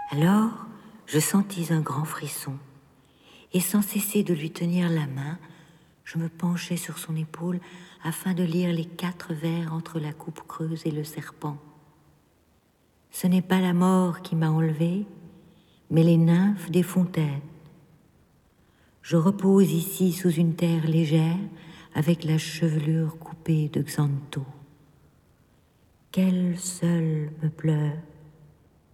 Alors, je sentis un grand frisson, et sans cesser de lui tenir la main, je me penchai sur son épaule afin de lire les 4 vers entre la coupe creuse et le serpent. Ce n'est pas la mort qui m'a enlevé, mais les nymphes des fontaines. Je repose ici sous une terre légère, avec la chevelure coupée de Xanthos. Qu'elle seule me pleure,